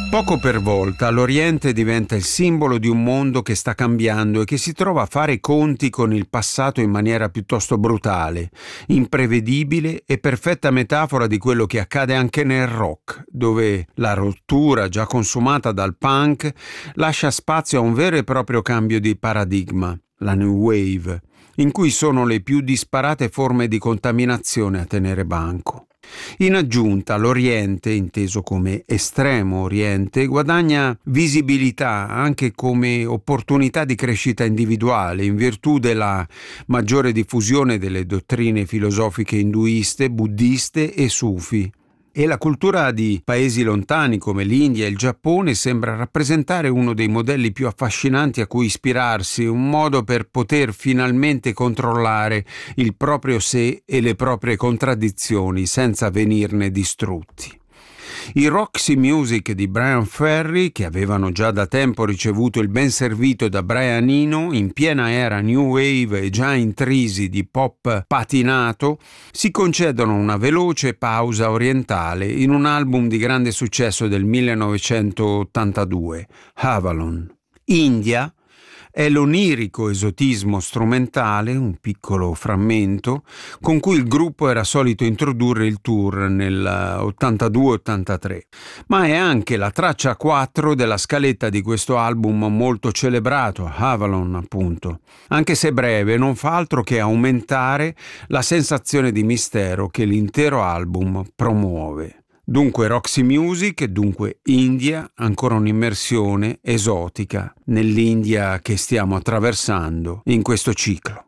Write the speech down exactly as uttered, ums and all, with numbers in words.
Poco per volta l'Oriente diventa il simbolo di un mondo che sta cambiando e che si trova a fare i conti con il passato in maniera piuttosto brutale, imprevedibile e perfetta metafora di quello che accade anche nel rock, dove la rottura già consumata dal punk lascia spazio a un vero e proprio cambio di paradigma, la New Wave, in cui sono le più disparate forme di contaminazione a tenere banco. In aggiunta, l'Oriente, inteso come estremo Oriente, guadagna visibilità anche come opportunità di crescita individuale in virtù della maggiore diffusione delle dottrine filosofiche induiste, buddiste e sufi. E la cultura di paesi lontani come l'India e il Giappone sembra rappresentare uno dei modelli più affascinanti a cui ispirarsi, un modo per poter finalmente controllare il proprio sé e le proprie contraddizioni senza venirne distrutti. I Roxy Music di Bryan Ferry, che avevano già da tempo ricevuto il ben servito da Brian Eno in piena era New Wave e già intrisi di pop patinato, si concedono una veloce pausa orientale in un album di grande successo del millenovecentottantadue, Avalon. India è l'onirico esotismo strumentale, un piccolo frammento, con cui il gruppo era solito introdurre il tour nel ottantadue ottantatré, ma è anche la traccia quattro della scaletta di questo album molto celebrato, Avalon appunto, anche se breve, non fa altro che aumentare la sensazione di mistero che l'intero album promuove. Dunque Roxy Music, dunque India, ancora un'immersione esotica nell'India che stiamo attraversando in questo ciclo.